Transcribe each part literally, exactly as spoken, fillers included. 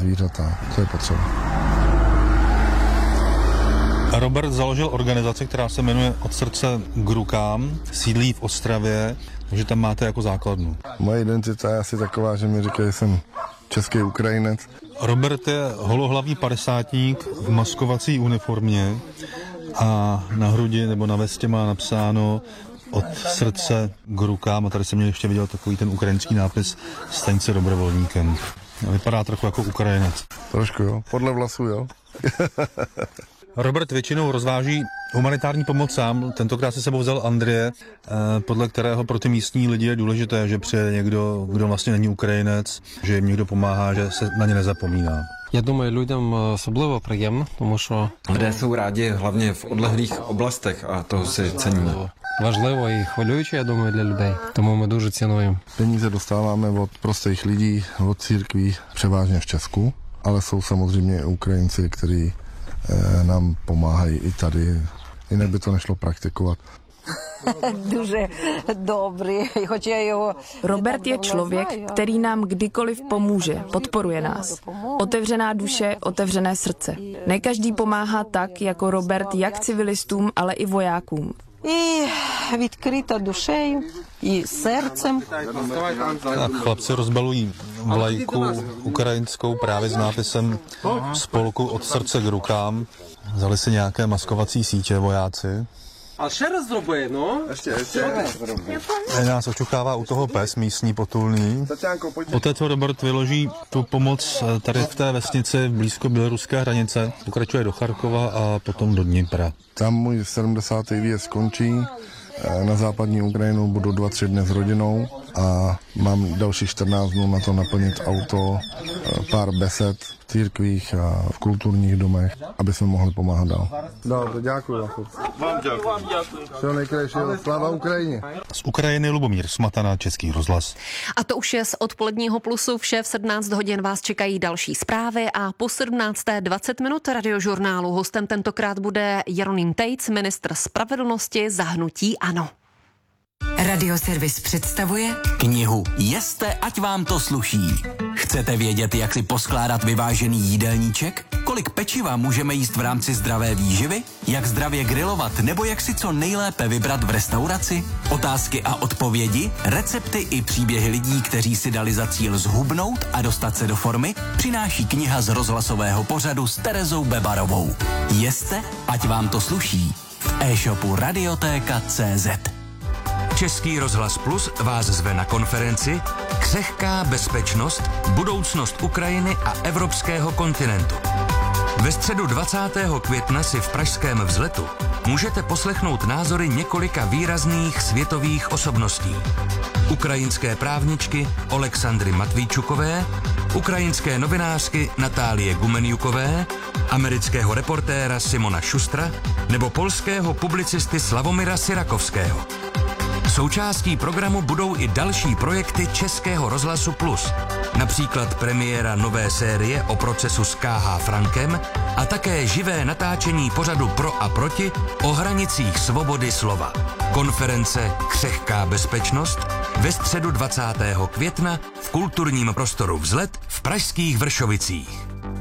zvířata, to je potřeba. Robert založil organizaci, která se jmenuje Od srdce k rukám, sídlí v Ostravě, takže tam máte jako základnu. Moje identita je asi taková, že mi říkají, že jsem český Ukrajinec. Robert je holohlavý padesátník v maskovací uniformě a na hrudi nebo na vestě má napsáno Od srdce k rukám a tady jsem měl ještě viděl takový ten ukrajinský nápis Staň se dobrovolníkem. Vypadá trochu jako Ukrajinec. Trošku jo, podle vlasů jo. Robert většinou rozváží humanitární pomoc sám, tentokrát se sebou vzal Andreje, podle kterého pro ty místní lidi je důležité, že přijde někdo, kdo vlastně není Ukrajinec, že jim někdo pomáhá, že se na ně nezapomíná. Já думаю, lidem особливо приємно, тому що lidé jsou rádi hlavně v odlehlých oblastech a toho si ceníme. Важливо і хвилююче, я думаю, для людей. Тому ми дуже цінуємо. Peníze dostáváme od prostých lidí, od církví, převážně v Česku, ale jsou samozřejmě Ukrajinci, kteří eh, nám pomáhají i tady. Jinak by to nešlo praktikovat. Дуже dobrý, хоч я його... Robert je člověk, který nám kdykoliv pomůže, podporuje nás. Otevřená duše, otevřené srdce. Ne každý pomáhá tak, jako Robert, jak civilistům, ale i vojákům. І відкрита душею, і серцем. A chlapci rozbalují vlajku ukrajinskou právě s nápisem Spolku od srdce k rukám. Vzali si nějaké maskovací sítě vojáci. А ще раз зроби, no. Ještě, ještě. Nás očukává u toho pes místní potulný. Poté, co Robert vyloží tu pomoc tady v té vesnici blízko běloruské hranice, pokračuje do Charkova a potom do Dnipra. Tam můj sedmdesátý výjezd skončí. Na západní Ukrajinu budu dva, tři dny s rodinou a mám další čtrnáct dnů na to naplnit auto, pár besed v církvích a v kulturních domech, aby jsme mohli pomáhat dál. Dobře, děkuji. Vám děkuji. Všeho nejkrajšího. Sláva Ukrajině. Z Ukrajiny Lubomír Smatana, Český rozhlas. A to už je z odpoledního Plusu vše. V sedmnáct hodin vás čekají další zprávy a po sedmnácté dvacet minut radiožurnálu. Hostem tentokrát bude Jeroným Tejc, ministr spravedlnosti za hnutí ANO. Radioservis představuje knihu Jeste, ať vám to sluší. Chcete vědět, jak si poskládat vyvážený jídelníček? Kolik pečiva můžeme jíst v rámci zdravé výživy? Jak zdravě grilovat nebo jak si co nejlépe vybrat v restauraci? Otázky a odpovědi, recepty i příběhy lidí, kteří si dali za cíl zhubnout a dostat se do formy, přináší kniha z rozhlasového pořadu s Terezou Bebarovou. Jeste, ať vám to sluší. V e-shopu radiotéka tečka cé zet. Český rozhlas Plus vás zve na konferenci Křehká bezpečnost, budoucnost Ukrajiny a evropského kontinentu. Ve středu dvacátého května si v pražském Vzletu můžete poslechnout názory několika výrazných světových osobností. Ukrajinské právničky Oleksandry Matvíčukové, ukrajinské novinářky Natálie Gumenjukové, amerického reportéra Simona Šustra nebo polského publicisty Slavomira Syrakovského. Součástí programu budou i další projekty Českého rozhlasu Plus, například premiéra nové série o procesu s K H Frankem a také živé natáčení pořadu Pro a proti o hranicích svobody slova. Konference Křehká bezpečnost ve středu dvacátého května v kulturním prostoru Vzlet v pražských Vršovicích.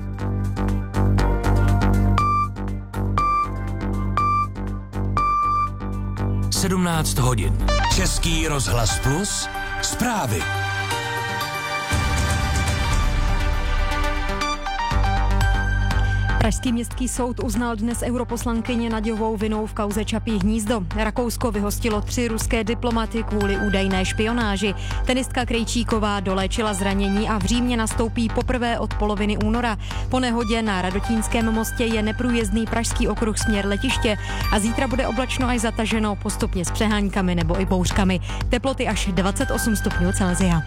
sedmnáct hodin. Český rozhlas Plus. Zprávy. Pražský městský soud uznal dnes europoslankyně Naďovou vinou v kauze Čapí hnízdo. Rakousko vyhostilo tři ruské diplomaty kvůli údajné špionáži. Tenistka Krejčíková doléčila zranění a v Římě nastoupí poprvé od poloviny února. Po nehodě na Radotínském mostě je neprůjezdný pražský okruh směr letiště a zítra bude oblačno až zataženo, postupně s přeháňkami nebo i bouřkami. Teploty až dvacet osm stupňů Celsia.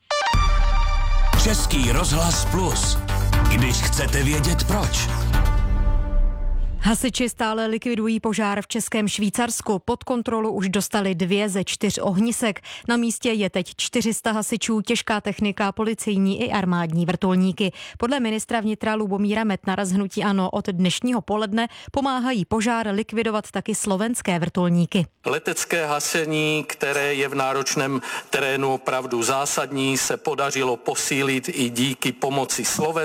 Český rozhlas Plus. Když chcete vědět proč. Hasiči stále likvidují požár v Českém Švýcarsku. Pod kontrolu už dostali dvě ze čtyř ohnisek. Na místě je teď čtyři sta hasičů, těžká technika, policejní i armádní vrtulníky. Podle ministra vnitra Lubomíra Metnara z hnutí ANO od dnešního poledne pomáhají požár likvidovat taky slovenské vrtulníky. Letecké hasení, které je v náročném terénu opravdu zásadní, se podařilo posílit i díky pomoci Slovenska.